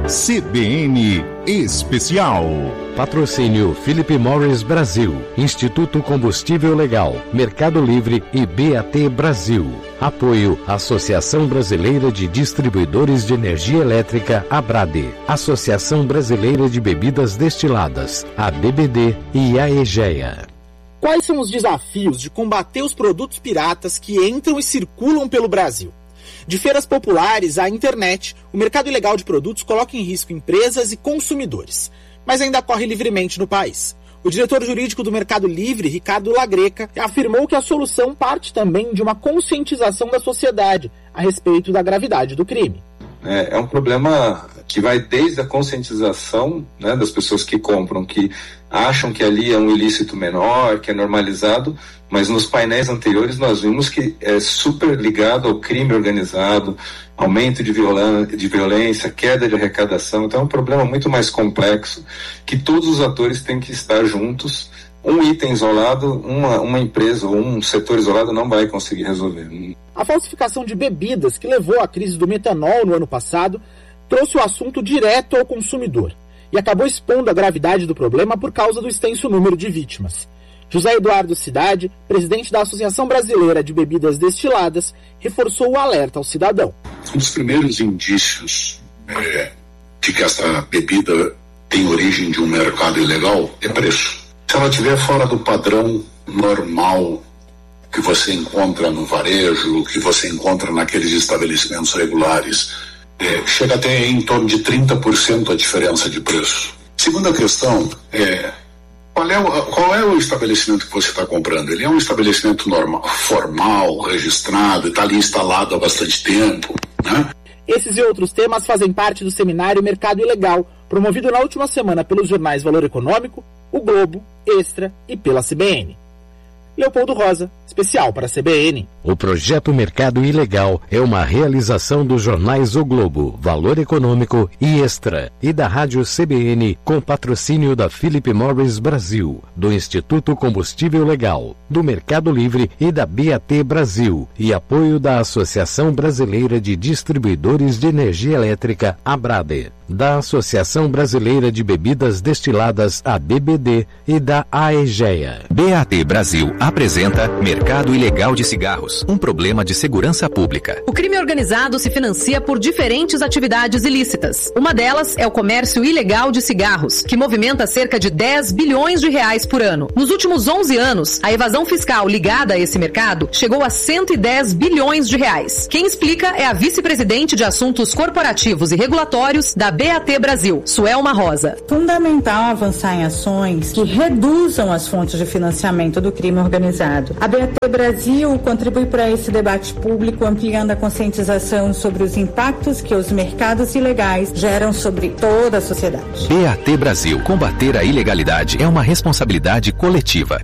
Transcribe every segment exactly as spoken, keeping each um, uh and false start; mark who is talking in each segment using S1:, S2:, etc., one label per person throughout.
S1: C B N Especial.
S2: Patrocínio Philip Morris Brasil, Instituto Combustível Legal, Mercado Livre e B A T Brasil. Apoio Associação Brasileira de Distribuidores de Energia Elétrica, ABRADE, Associação Brasileira de Bebidas Destiladas, a B B D e a EGEA.
S3: Quais são os desafios de combater os produtos piratas que entram e circulam pelo Brasil? De feiras populares à internet, o mercado ilegal de produtos coloca em risco empresas e consumidores, mas ainda corre livremente no país. O diretor jurídico do Mercado Livre, Ricardo Lagreca, afirmou que a solução parte também de uma conscientização da sociedade a respeito da gravidade do crime.
S4: É, é um problema que vai desde a conscientização, né, das pessoas que compram, que acham que ali é um ilícito menor, que é normalizado, mas nos painéis anteriores nós vimos que é super ligado ao crime organizado, aumento de, violan- de violência, queda de arrecadação. Então é um problema muito mais complexo, que todos os atores têm que estar juntos. Um item isolado, uma, uma empresa ou um setor isolado não vai conseguir resolver.
S3: A falsificação de bebidas que levou à crise do metanol no ano passado trouxe o assunto direto ao consumidor e acabou expondo a gravidade do problema por causa do extenso número de vítimas. José Eduardo Cidade, presidente da Associação Brasileira de Bebidas Destiladas, reforçou o alerta ao cidadão.
S5: Um dos primeiros indícios é, de que essa bebida tem origem de um mercado ilegal é preço. Se ela estiver fora do padrão normal que você encontra no varejo, que você encontra naqueles estabelecimentos regulares, é, chega até em torno de trinta por cento a diferença de preço. Segunda questão é, qual é o, qual é o estabelecimento que você está comprando? Ele é um estabelecimento normal, formal, registrado, está ali instalado há bastante tempo, né?
S3: Esses e outros temas fazem parte do seminário Mercado Ilegal, promovido na última semana pelos jornais Valor Econômico, O Globo, Extra e pela C B N. Leopoldo Rosa, especial para a C B N.
S2: O projeto Mercado Ilegal é uma realização dos jornais O Globo, Valor Econômico e Extra, e da Rádio C B N, com patrocínio da Philip Morris Brasil, do Instituto Combustível Legal, do Mercado Livre e da B A T Brasil, e apoio da Associação Brasileira de Distribuidores de Energia Elétrica, ABRADE, da Associação Brasileira de Bebidas Destiladas, a B B D, e da AEGEA.
S6: B A T Brasil apresenta Mercado Ilegal de Cigarros, um problema de segurança pública.
S7: O crime organizado se financia por diferentes atividades ilícitas. Uma delas é o comércio ilegal de cigarros, que movimenta cerca de dez bilhões de reais por ano. Nos últimos onze anos, a evasão fiscal ligada a esse mercado chegou a cento e dez bilhões de reais. Quem explica é a vice-presidente de Assuntos Corporativos e Regulatórios da B A T Brasil, Suelma Rosa.
S8: Fundamental avançar em ações que reduzam as fontes de financiamento do crime organizado. A B A T Brasil contribui para esse debate público, ampliando a conscientização sobre os impactos que os mercados ilegais geram sobre toda a sociedade.
S6: B A T Brasil. Combater a ilegalidade é uma responsabilidade coletiva.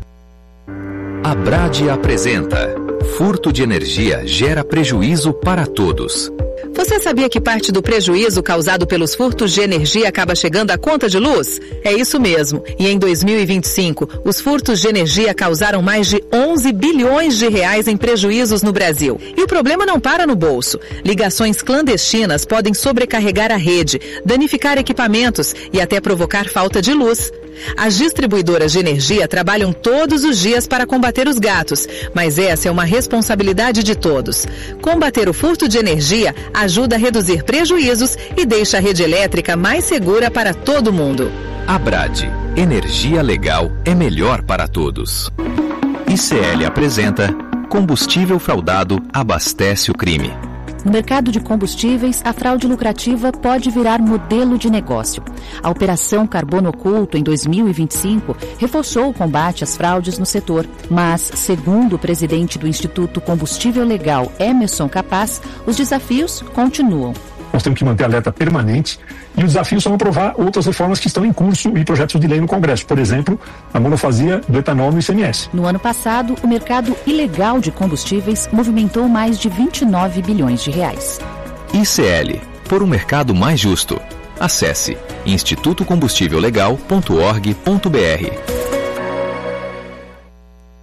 S6: A Brade apresenta: furto de energia gera prejuízo para todos.
S7: Você sabia que parte do prejuízo causado pelos furtos de energia acaba chegando à conta de luz? É isso mesmo. E em dois mil e vinte e cinco, os furtos de energia causaram mais de onze bilhões de reais em prejuízos no Brasil. E o problema não para no bolso. Ligações clandestinas podem sobrecarregar a rede, danificar equipamentos e até provocar falta de luz. As distribuidoras de energia trabalham todos os dias para combater os gatos, mas essa é uma responsabilidade de todos. Combater o furto de energia ajuda a reduzir prejuízos e deixa a rede elétrica mais segura para todo mundo.
S6: Abrade. Energia legal é melhor para todos. I C L apresenta: combustível fraudado abastece o crime.
S9: No mercado de combustíveis, a fraude lucrativa pode virar modelo de negócio. A Operação Carbono Oculto, em dois mil e vinte e cinco, reforçou o combate às fraudes no setor. Mas, segundo o presidente do Instituto Combustível Legal, Emerson Capaz, os desafios continuam.
S10: Nós temos que manter alerta permanente e os desafios são aprovar outras reformas que estão em curso e projetos de lei no Congresso. Por exemplo, a monofasia do etanol no I C M S.
S9: No ano passado, o mercado ilegal de combustíveis movimentou mais de vinte e nove bilhões de reais.
S6: I C L, por um mercado mais justo. Acesse instituto combustível legal ponto org ponto br.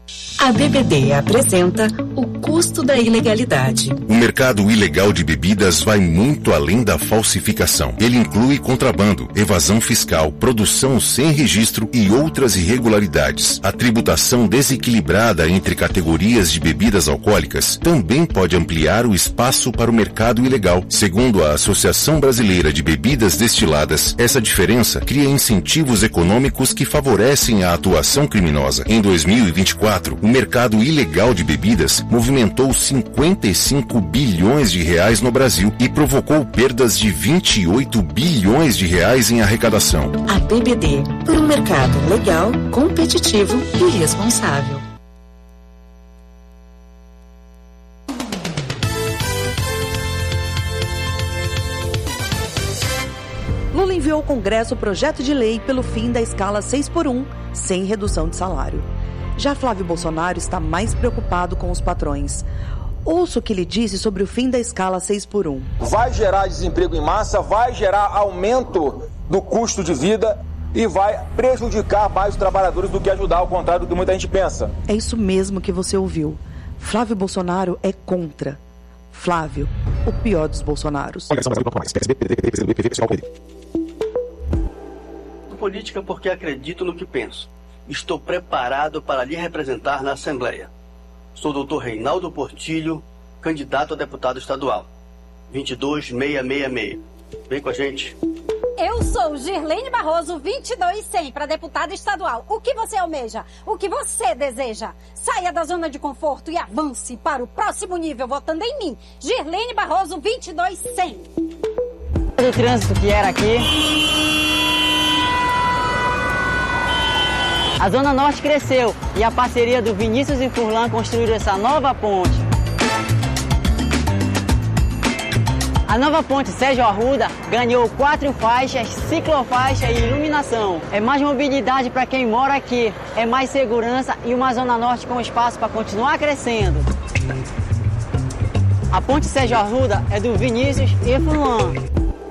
S11: A B B D apresenta o custo da ilegalidade.
S12: O mercado ilegal de bebidas vai muito além da falsificação. Ele inclui contrabando, evasão fiscal, produção sem registro e outras irregularidades. A tributação desequilibrada entre categorias de bebidas alcoólicas também pode ampliar o espaço para o mercado ilegal. Segundo a Associação Brasileira de Bebidas Destiladas, essa diferença cria incentivos econômicos que favorecem a atuação criminosa. Em dois mil e vinte e quatro, o mercado ilegal de bebidas movimentou cinquenta e cinco bilhões de reais no Brasil e provocou perdas de vinte e oito bilhões de reais em arrecadação.
S11: A B B D, por um mercado legal, competitivo e responsável.
S13: Lula enviou ao Congresso o projeto de lei pelo fim da escala seis por um, sem redução de salário. Já Flávio Bolsonaro está mais preocupado com os patrões. Ouça o que ele disse sobre o fim da escala seis por um.
S14: Vai gerar desemprego em massa, vai gerar aumento do custo de vida e vai prejudicar mais os trabalhadores do que ajudar, ao contrário do que muita gente pensa.
S13: É isso mesmo que você ouviu. Flávio Bolsonaro é contra. Flávio, o pior dos Bolsonaros.
S15: Política porque acredito no que penso. Estou preparado para lhe representar na Assembleia. Sou o doutor Reinaldo Portilho, candidato a deputado estadual. vinte e dois mil seiscentos e sessenta e seis. Vem com a gente.
S16: Eu sou Girlene Barroso, vinte e dois cem, para deputada estadual. O que você almeja? O que você deseja? Saia da zona de conforto e avance para o próximo nível votando em mim. Girlene Barroso, vinte e dois cem.
S17: O trânsito que era aqui... A Zona Norte cresceu e a parceria do Vinícius e Furlan construíram essa nova ponte. A nova ponte Sérgio Arruda ganhou quatro faixas, ciclofaixa e iluminação. É mais mobilidade para quem mora aqui, é mais segurança e uma Zona Norte com espaço para continuar crescendo. A ponte Sérgio Arruda é do Vinícius e Furlan.